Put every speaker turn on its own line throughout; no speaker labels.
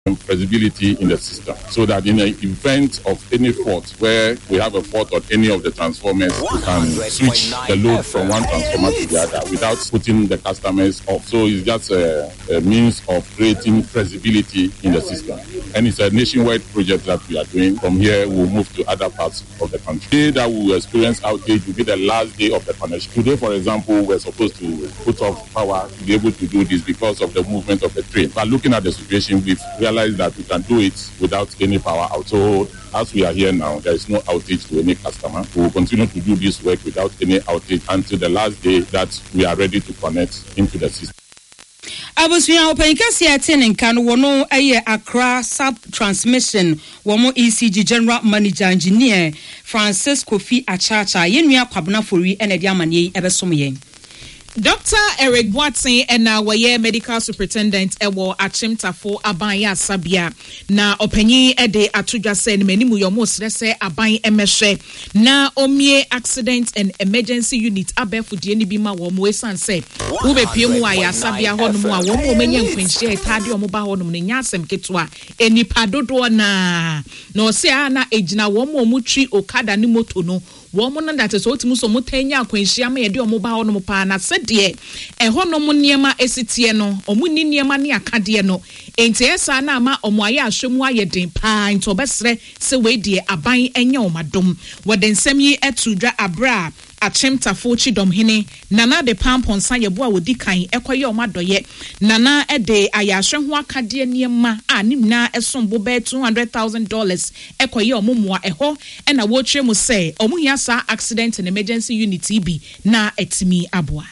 feasibility in the system, so that in the event of any fault, where we have a fault on any of the transformers, we can switch the load from one transformer to the other without putting the customers off. So it's just a means of creating feasibility in the system. And it's a nationwide project that we are doing. From here, we'll move to other parts of the country. The day that we will experience outage will be the last day of the connection. Today, for example, we're supposed to put off power to be able to do this because of the movement of the train. But looking at the situation, we've realized that we can do it without any power out. So as we are here now, there is no outage to any customer. We will continue to do this work without any outage until the last day that we are ready to connect into the system.
Abusuya openkasi atene nkano wono eye Accra Sub Transmission womo ECG General Manager Engineer Francis Kofi Achacha yenua kwabena fori enedi amane ebesom yen.
Dr. Eric Boateng and waye medical superintendent ewo Achimtafo Abanya Sabia na openyi ede atudwa se ne manimu yomo srese aban emehwe na omie accident and emergency unit abefudie ni bi ma wo mo esan se wo bepie mu aya Sabia honom a wo mo menye nkwenhye etade omo ba honom ne nyasem ketwa enipa dodo na se na ejina wo mo twi okada ni moto no woman that is what muso mutenya kwenhia ma yede omo ba honom pa na sede honom niema esitie no omu ni niema ne akade no enti esa na ama omo aye ahwemu ayeden pa enti obesre se we die aban enya omadom woden nsem yi etudwa abra Achimtafo Chidom Hene Nana de Pamponsa yebo a wodi kan ekoye omadoye Nana ede ayahwe ho akade niema a nimna esombo be $200,000 ekoye omumwa eho na wo twe mu se omuhia sa accident and emergency unit bi na etimi aboa.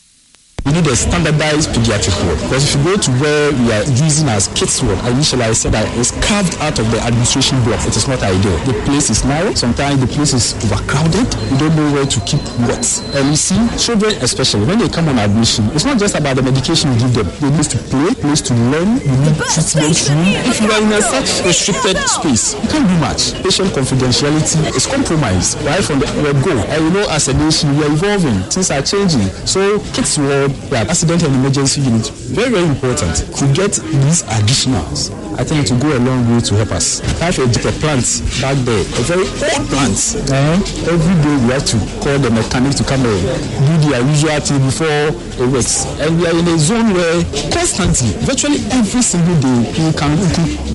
We need a standardized pediatric ward, because if you go to where we are using as kids ward, initially I said that it's carved out of the administration block. It is not ideal. The place is narrow. Sometimes the place is overcrowded. You don't know where to keep what. And you see, children especially, when they come on admission, it's not just about the medication you give them. They need to play, place to learn, you need treatment room. If you are in such restricted space, you can't do much. Patient confidentiality is compromised right from the word-go. And you know, as a nation, we are evolving. Things are changing. So kids ward, accident and emergency unit, very, very important. Could get these additionals. I think it will go a long way to help us. I have a plant back there, a very old plant. Every day we have to call the mechanic to come and do their usual thing before it works. And we are in a zone where constantly, virtually every single day, we can do.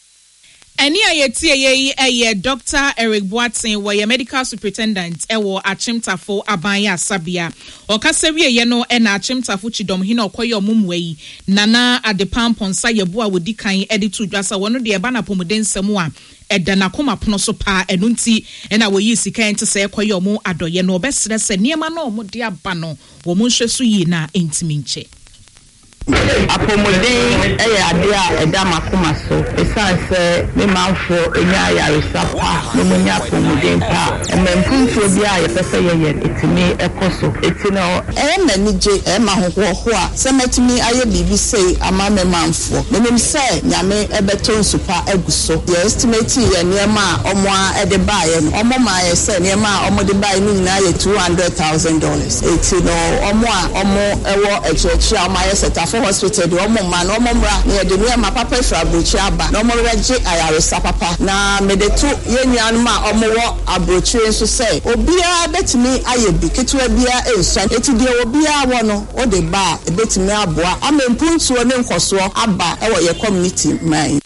Eni ayetie ye Dr. Eric Boateng wo ye medical superintendent ewo Achimtafo Abanya Sabia okasewie ye no na Achimtafo Chidom Hene okoye omumwe Nana Adepamponsa yebo a wodi kan editu dwasa wono de eba na pomudensem a edana koma pono so pa enunti na wo yi sika ente se ekoye omu adoye no obesre se niema na omu de aba no wo mu hweso yi na entimi nche.
Apomodin ade eda makoma so esanse me manfo enya yaresa pa no munya apomodin pa emempunfo bia ye pese ye etimi ekoso etino manije ma hoho a se metimi aye bibi sei ama me manfo menim se nyame ebeto nsupa aguso ye estimate ye niema omo a ede bae no omo ma ye se niema omo de bae ni nyina ye $200,000 etino omo a omo ewo echechi ama ye seta hospital the omo man omo mra na de niema papa fra abrochi aba na omo reje ayaresa papa na medetu ye nuanu ma omo wo abrochi nso se obia betimi aye bi ketua bia ensan eti de obia wo no o de ba betimi aboa amempuntuo ne nkoso aba ewo ye community man.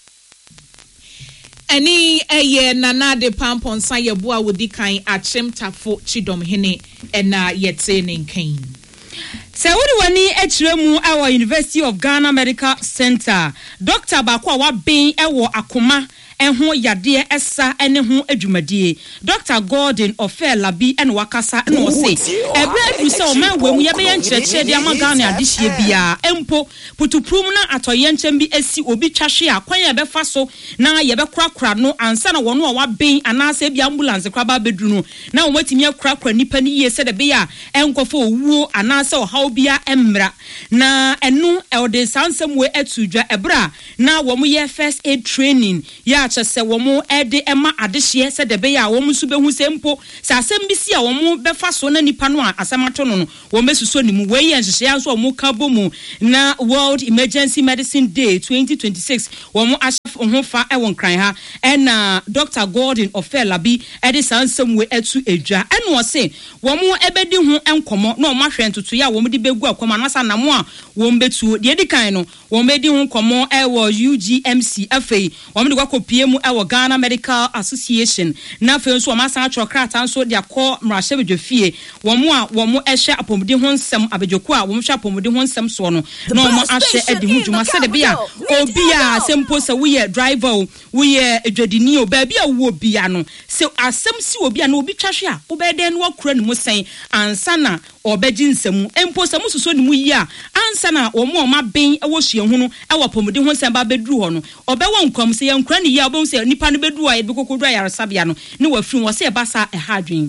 Eni eye Nana de Pamponsa yebo a wodi kan Achimtafo Chidom Hene na yete ne nkan.
Sewuri wani echiremu awa University of Ghana Medical Center. Dr. Bakwa wa bin ewo akoma enho yade esa ene ho adwumadie. Dr. Gordon Ofela bi ene wakasa ene o se ebra du se o man wemu ye be ye nkyerɛkyerɛ de ama Ghana adehye bia empo putuprum na atoye nkyɛm bi esi obi twahwe akwan ye be fa so na ye be korakora no ansa na wono a wa bin anase bia ambulance kraba bedru no na wo matimi akrakora nipa ni ye se de be ya enkofo owuo anase o bia emra na enu ode sansem we etudwa ebra na wo mo ye first aid training ya achese wo mo ede ema adehye se de be ya wo mo su behu sempo sa asem bi si a wo mo befa so na nipa no a asemato no wo mesuso ni mu we ye nhye ya so wo mo ka bomu na World Emergency Medicine Day 2026 wo mo ashaf hofa e won kran ha na Dr. Gordon Ofelabi ede sansem we etu edwa eno o se wo mo ebedi hu enkomo na o ma hwe ntutu ya wo mo de begu akoma na sa na mo a wo mbetu de edi kan no wo medi hu komo e wo UGMC afei wo mo de kwakopie mu e wo Ghana Medical Association na afei nso o ma san atwokrata nso de akọ mrahye bedwafie wo mo ehwe apomudi ho nsem abedwoku a wo mo hwe apomudi ho nsem so no na o mo ahye edi hu dwuma se de bia obi a sempo se wo ye driver wo ye edwadini o ba bia wo obi a no se asem si obi a na obi twahwe a wo be den no akura ne mu sen ansa na obeji nsemu empo se mususo ne mu yi a ansa na wo mo ma ben e wo hye hu no e wo pomudi ho nsem ba beduru ho no obewo nkom se yankura ne yi a obon se nipa no beduru a ye be kokodu ayaresabia no ne wafiri wo se e basa e hadwen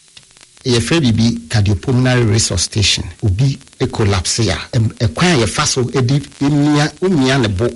ye frɛ bibi cardiopulmonary resuscitation obi e collapse ya e kwan ye fa so edi umia ne bo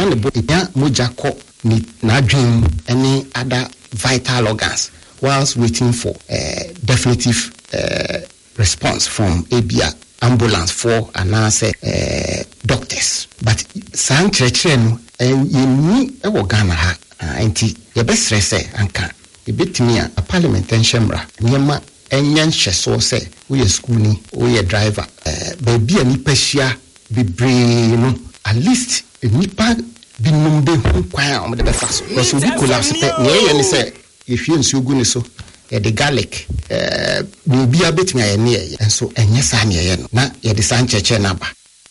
ya moja ko ni na adwen any other vital organs whilst waiting for definitive response from ABA ambulance for anase doctors but san chrekre no yeni e wo Ghana ha enti ye be stress anka e betimi a parliament enhemra nyema enyan hyeso se wo ye school ni wo ye driver ba bia ni pahia bebre no at least nipa binumbe hu kwan o de be faso because we collapse pe ye ni se ye hwie nsu gu ni so the garlic we be a bit near and so enye sa ne no na ye de san cheche na ba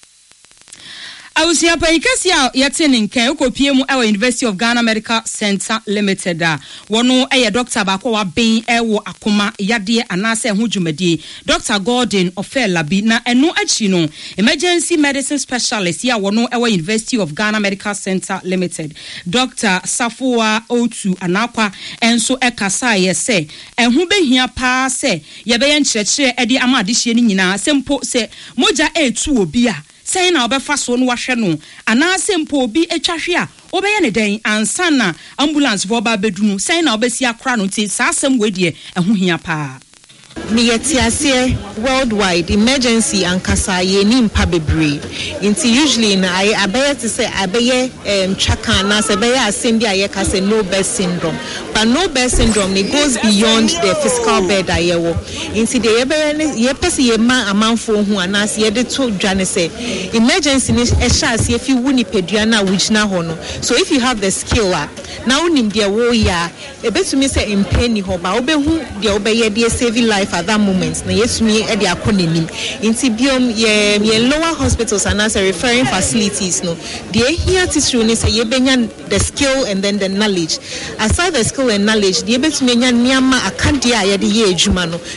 Awusia paikasi a yete nkan okopie mu ewa University of Ghana Medical Center Limited a wono eye doctor ba kwa ben ewo akoma yade anase ho dwumadie Dr. Gordon Ofelabi na eno achi no emergency medicine specialist ya wono ewa University of Ghana Medical Center Limited Dr. Safua Otu anakwa enso ekasa ye se enho behia pa se ye be ye nkyerɛkyerɛ edi ama adehye ni nyina sempo se moja etu obi a say na obefa so no wahwe no ana sempo obi etwahwe a obeye ne den ansa na ambulance for ba bedunu say na obesi akra no ti sa asem we de eho hia pa
Miyetiase worldwide emergency and kasa ye ni mpa bebre inti usually na abeye to say abeye chaka na se beye asem bia ye kase no birth syndrome but no birth syndrome it goes beyond the physical bed ayewo inti de ye pese ye ma amanfo hu anase ye de to dwane say emergency ni ehas ye fi wuni pedua na wujina ho no so if you have the skill now unim de wo ya ebetumi say impeni ho ba obehu de obeye de save life at that moment na yesumi e de akonenim inti biom ye lower hospitals and as referring facilities no de here tissue ni say ye benya the skill and then the knowledge aside the skill and knowledge de betumi nya niama akade a ye de ye adwuma no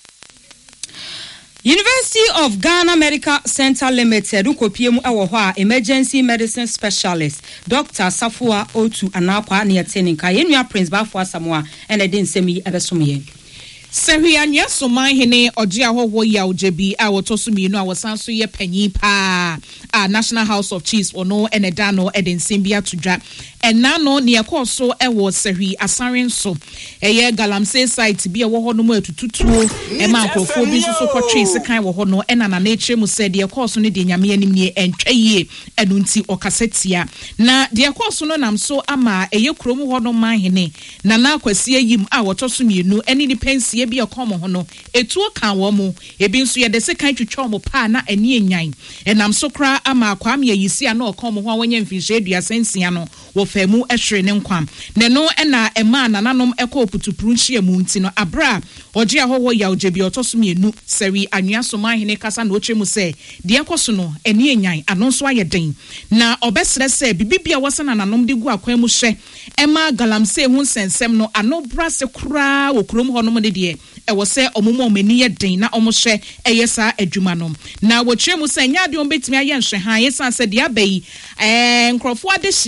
University of Ghana Medical Center Limited ukopie mu ewo ho a emergency medicine specialist Dr. Safua Otu anakwa na yeteninka yenua Prince Bafo Asamoah ene de nsemi ebesomye
Sehia nyasoman hene oje ahoho ya ojebi a wotosumi no a wosanso ye panyin pa a National House of Chiefs ono enedano edensimbia tudwa enano ne yakoso ewo sehi asarenso eye galamsey site bi ewo ho no mu atututuo e ma akrofo bi so kwotwe sekan wo ho no enana na ekyre mu se de yakoso ne de nyame anim ne entwaye enunti okasetia na de yakoso no nam so ama eye krom ho no man hene na na akwasi yim a wotosumi no eni ni pensi bi akomo ho no etuo kan wo mu ebi nso ye de sekan twetwa mo pa na ani enyan enam so kra ama akwam ye yisi a na okomo ho awanya mfinhye aduasensia no wo famu ehwere ne nkwam ne no na ema nananom ekọ oputupuru nhye mu nti no abra oje ahoho ya ojebi otosumi enu seri anua so mahene kasa na oche mu se de ekoso no ani enyan anonso ayeden na obesere se bibibia wasa nananom de gu akwan mu hye ema galamsey hu sensem no ano brase kura okrom ho no de ewo se omumo omani yeden na omohye eyesa adwuma no na wotre mu se nya de ombetimi aye nhwe han yesa se de abai nkrofo adehye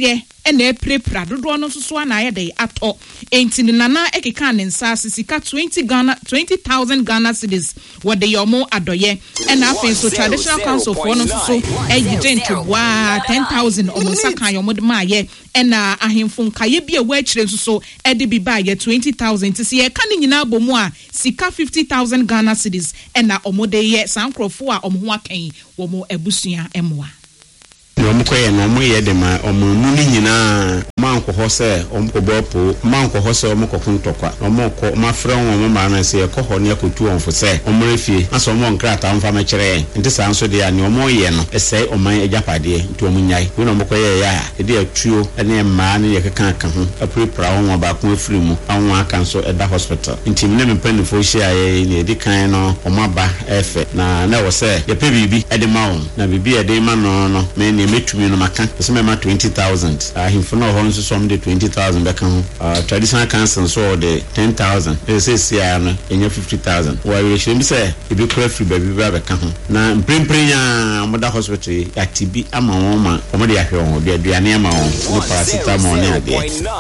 ena epirepira dodo no so ana aye dey ato enti nana ekeka ne nsa sika 20,000 Ghana cedis what the yomo adoye ena afen so traditional council for no so ejident wa 10,000 omusa kan yomo de maye ena ahemfo nkaye bi ewa akire so ede bi ba ye 20,000 ti se ka ne nyina bomu a sika 50,000 Ghana cedis ena omode ye sankrofo a omho akan wo mo ebusua emwa
Omukoye no moye de ma omunu nyina manko se omkobopo manko se omkoko ntokwa omko mafra won ma na se ekoho ne akotu onfo se omrefie aso omo nkrata amfa ma kire nti sa nso de ya ne omoye no ese oman ejapade nti omunyai we no mokoye ya ede atuo ene ma ne yekeka ka ho aprepra won ba ko afiri mu awon aka nso eda hospital nti me ne mpanifo hia ye ne edi kan no omaba efe na wo se ye pe bibi ede ma won na bibi ede ma no me ne metumi no maka so me ma 20,000 ahimfo no ho nso som de 20,000 beka ho traditional council so de 10,000 say sia no enya 50,000 wa we shire bi say e bi kra free baby ba beka ho na mprempren ya moda hospital atibi ama won ma omo de ahwe won de aduane ama won no paracetamol ne ade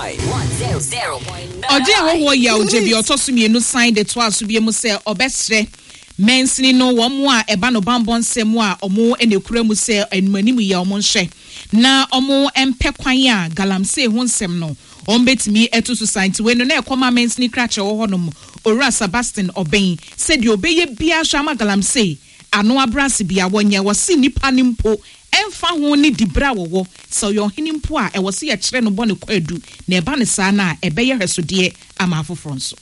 oje ahoho ya ojebi otosumienu sign de to asubie mu say obesre mensini no womo a eba no bambon semu a omo enekura mu se enumanimu ya omo nhwe na omo empe kwan a galamse ho nsem no ombetimi etu society we no na ekoma mensini krache wo honom Ora Sebastian Oben said the obeye bia hwama galamse ano abrase bia wonye wose nipa nimpo emfa ho ni dibra wo so yo hinimpo a ewose ye kire no bone kwadu na eba ne sa na ebeye hwesode ama afoforo nso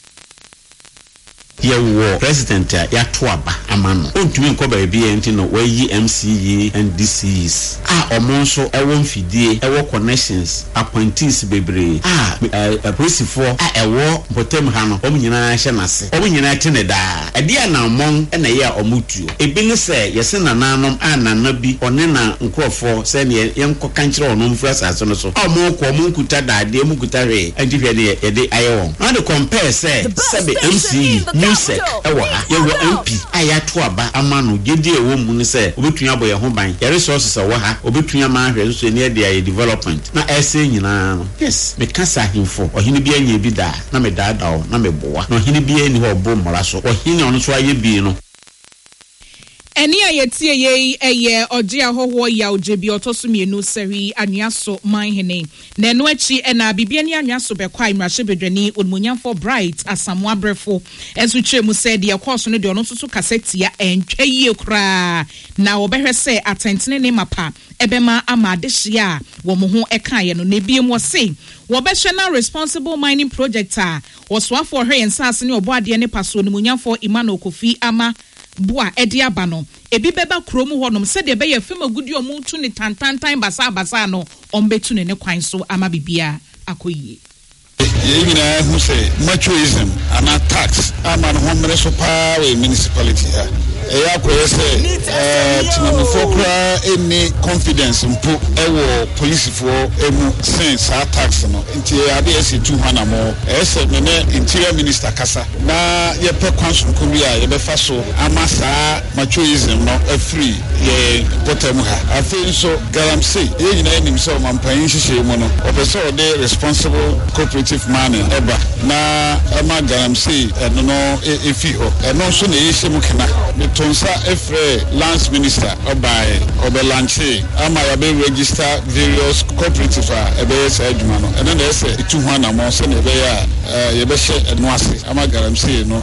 Yewo president ya toaba amano ontumi nko ba bi enti no wayi MCE and DCs omonso ewo mfidie ewo connections appointees bebre police ewo botem ha no omnyina hye nase omnyina tene da ede na amon na ye omutuo ebi ne se yese nananom anana bi one na nkrofo se ne yenko kankire ono mfura sase no so omoko munkuta dade munkuta hwe enti hwe de yede ayewon na de compare se be MCE Music ewa yewo MP ayato aba amano gedi ewo mu ne se obetunya boye ho ban ye resources ewa ha obetunya ma hwe so ne de ay development na ese nyina no yes me kasa himfo ohine bi anya bi da na me da da na me boa na ohine bi ani ho bo mmara so ohine ono so aye bi no
eni ayetie ye eye oje ahoho ya ojebi otosumienu seri anyaso manhene na eno achi na bibia ni anyaso bekwa imrahye bedwani onmunyamfo bright asamoa brefo enso twemu said ye course no de ono soso kasetia entwa yie kra na obehwe se atentene ne mapa ebema ama adehia wo mo ho eka ye no na biem wo se wo behwe na responsible mining project a wo soafo hwe ensase ne obo ade ne paso onmunyamfo Emmanuel Kofi ama bua edi abano ebi beba kromu honom se de be ye fema gudi omuntu ne tantantan basa no ombetu ne kwan so ama bibia akoyie
ye nyina hu se machoism ana tax ama no homre so power municipality ha eya kwese tinamfo kra any confidence mpo ewo police for emu sense a tax no nti ade ese 200 mo ese ne interior minister kasa na ye pe kwanso nkobi a ye be fa so amasa machoism no free ye potem ha afi so galamse ye nyina enim so mampan hihye mu no opeso de responsible cooperative money eba na ama galamse no efi ho eno so na yehye mu kena tonsa efre lance minister obai obelanche ama ya be register various cooperatives ebe se adwuma no ene na ese 200 mo se na be ya ye be hye no ase ama galamse no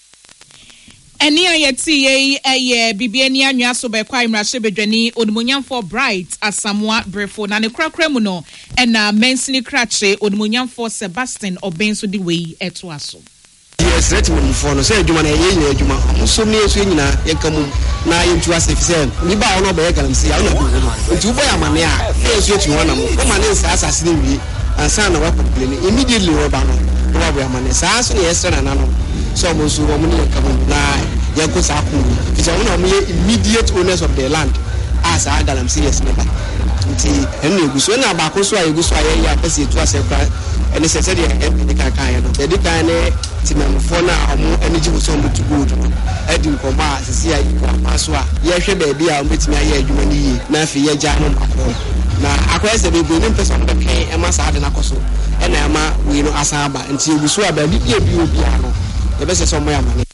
eni ayeti ye bibia ni anwa so be kwa imrahye bedwani onmunyamfo bright asamoa brefo na ne krakra mu no ena mensini krache onmunyamfo Sebastian Obenso di wei eto aso
yes let me for no say adwuma na ye nyina adwuma so me so nyina ye kamu na ye ntu ase fi ni ba ono be galamsi ya na bi nti ubo ya mane a ye so etu wana mo ko mane nsa asase ne wi ansa na wa complain immediately we ba no wa bo ya mane sa so ne yesre na nanom so mo so wo mo ne kamu na ye ko sa ku fi na mo ye immediate owners of the land as a galamsi yes ne ba nti enu eguso na ba ko so a eguso aye ya pese etu ase kwa ene se se de e kan ya no de kan ne timamfo na amu energy wo so mbutu good edi nkoma sisi ayi kwa maso a ye hwe ba bia o betimi aye adwuma ni yi na afi ye gya no akọ na akwai se bebre ne mpesa mo bɛkɛn ɛma saa de na kɔso ɛna ɛma wei no asa aba nti eguso aba bi bi obi ano yɛbɛsɛ sɛ ɔmo yɛ amane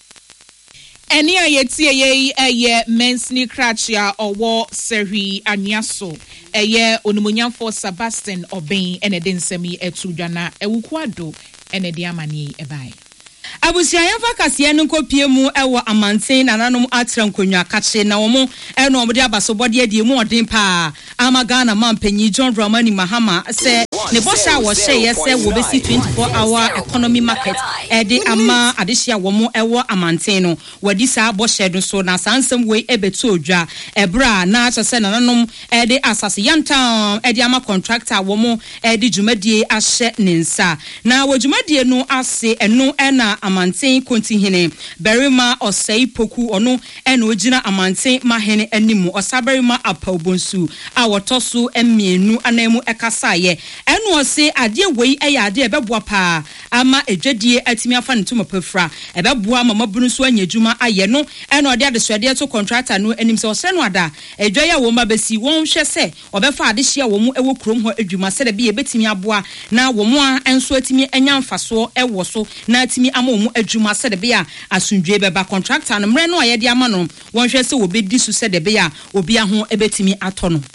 ɛne a yɛtie yɛyi ɛyɛ mensni krachia ɔwɔ sɛhwi anyaso ɛyɛ onumonyamfo Sebastian Obeng ɛna de nsɛm yi ɛto dwana ɛwukuado ɛna de amane ɛbae
abusuayefa kaseɛ no nkopie mu ɛwɔ amanten nananom atra nkonwa kache na wɔn ɛna wɔn de abasobɔde adi mu ɔden pa ama Ghana mampanyi John Dramani Mahama sɛ ne bɔhyɛ a wɔhyɛ yɛ sɛ wɔbɛsi 24-hour economy market ɛde ama adehyia wɔn ɛwɔ amanten no wɔde saa bɔhyɛ do so na sansɛm wei ɛbɛto odwa ɛbra na akyɛ sɛ nananom ɛde asase yantan ɛde ama contractor wɔn ɛde dwumadie ahyɛ ne nsa na wɔ dwumadie no ase ɛno ɛna amanten kontihene Berima Osei Poku ono ena ogina amanten mahene animu Osaberima Apawbonsu a wɔtɔ so emienu anamu ɛkasaye eno ɔse ade wei ɛyɛ ade ɛbɛboa pa ama edwadie atimi afa ne tuma pafra ɛbɛboa mama bunu so anya adwuma ayɛ no ena ɔde adesɔde to contractor no anim sɛ ɔsɛ no ada edwaye wɔ ma besi wɔn hwɛ sɛ ɔbɛfa ade hye a wɔn ɛwɔ krom hɔ adwuma sɛ de bi ebetimi aboa na wɔn a enso atimi anya mfaso ɛwɔ so na atimi ama wɔn adwuma sɛ de bi a asundwe bɛba contractor no mrɛ no a yɛde ama no wɔn hwɛ sɛ wɔbɛdi so sɛ de bi a obi aho ebetimi atɔ no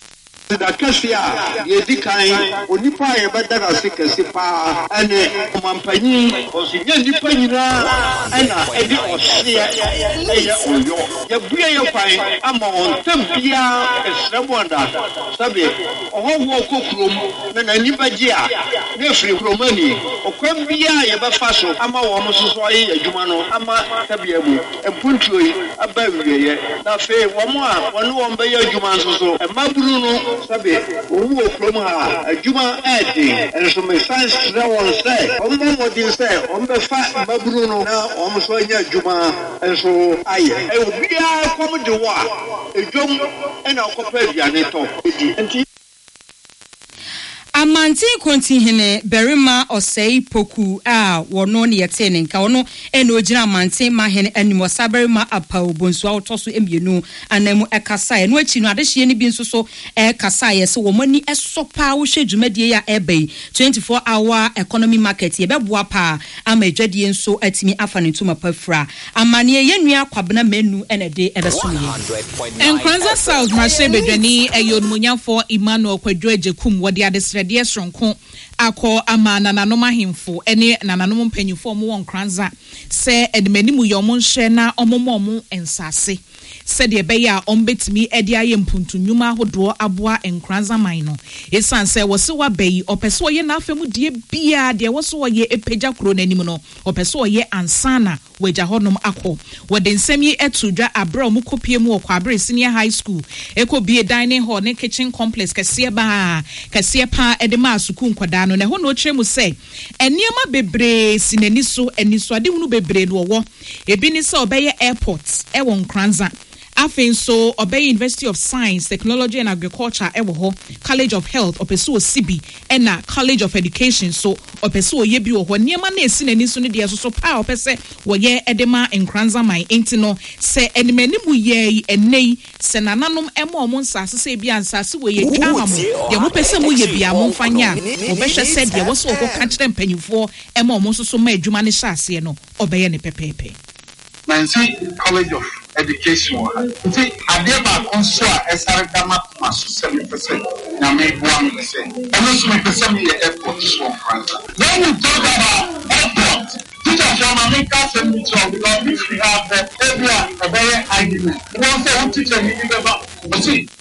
da kasia yedi kan onipa yɛbɛda na se kɛse paa ɛne ɔmampanyi ɔsinya nipa nyinaa ɛna ɛde ɔseɛ ɛyɛ ɔyɔ yɛbue yɛ kwan ama ɔntam biara ɛsrɛ mu ɔda sɛbe ɔhɔhoɔ kɔ kurom na n'ani bɛgye a na ɛfiri kurom ani ɔkwan biara yɛbɛfa so ama wɔn so so ɔyɛ adwuma no ama sɛbeɛ mu mpuntuo yi aba awieɛ na afei wɔn a wɔn bɛyɛ adwuma nso so ɛmaburu no sabe owu okrom ha adwuma ɛde enso me fans na won say ommo modin say ombefa maburu no na omso anya adwuma enso aye obia kom de wo a edwom na okopa aduane to edi
amanti kontihene Berima Osei Poku a wono ne yete ne nka wono ena ogina amanti mahene anim Osaberima Apawbonsu a wotoso emienu anamu ekasa eno achi no adehye ne bi nso so ekasa ye se wo mani esopa wo hwe dwumadie ya ebei 24-hour economy market ye beboa pa ama adwadie nso atimi afa ne ntuma pafra amane ye nua kwabena menu ena de ebeso ye
Nkranza South Marche bedwani eyonmunyafo Emmanuel Kwadwo Ajekum wode adesre de sonko akọ ama nananom ahemfo ene nananom mpanyifo mo won Nkranza se edemanimu yomo nhye na omomo ensase se de beya ombetimi ede aye mpuntunwuma ahodo aboa Nkranza man no esanse wo se wa bayi opese wo ye na afemu die bia de wo so wo ye epagya kro nanim no opese wo ye ansana waja honom akọ wo de nsem yi etudwa abra omo kopie mu okwa abra senior high school eko bie dining hall ne kitchen complex kase pa edema asuku nkwada no ne ho no kyeremu se eniema bebre sinani so eniso ade hunu bebre no wo ebi ni se obeye airport ewo Nkranza Afenso Obey University of Science, Technology and Agriculture ewo College of Health opeso Sibi ena College of Education so opeso yebi wo niema na esi nani so ne de so pa opese wo ye edema Nkranza man entino se enimanimu ye enei se nananom emo omo nsase se bia nsase wo ye twa hamo de mo pese mo ye bia mo mfanya obehwe se de wo so ko ka kire mpanyifo emo omo so ma adwuma ne hyase no obeye ne pepepe
Nancy College of Education. See, I gave a console as I come up to 7%. Now, make 1%. And also, make the airport so France. When we talk about airport, teachers from America send me to because if we have the area a very argument. We want to teach them about. But see,